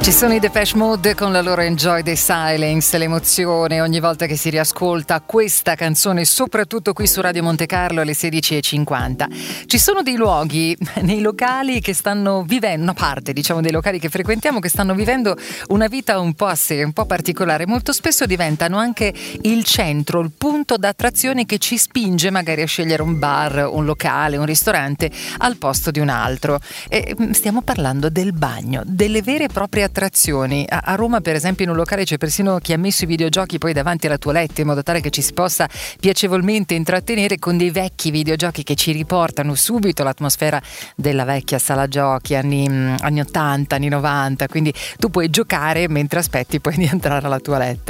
Ci sono i Depeche Mode con la loro Enjoy the Silence, l'emozione ogni volta che si riascolta questa canzone, soprattutto qui su Radio Monte Carlo alle 16:50. Ci sono dei luoghi nei locali che stanno vivendo, una parte diciamo dei locali che frequentiamo, che stanno vivendo una vita un po' a sé, un po' particolare. Molto spesso diventano anche il centro, il punto d'attrazione che ci spinge magari a scegliere un bar, un locale, un ristorante al posto di un altro. E stiamo parlando del bagno, delle vere e proprie attrazioni. A Roma, per esempio, in un locale c'è persino chi ha messo i videogiochi poi davanti alla toilette, in modo tale che ci si possa piacevolmente intrattenere con dei vecchi videogiochi che ci riportano subito l'atmosfera della vecchia sala giochi anni 80, anni 90. Quindi tu puoi giocare mentre aspetti poi di entrare alla toilette.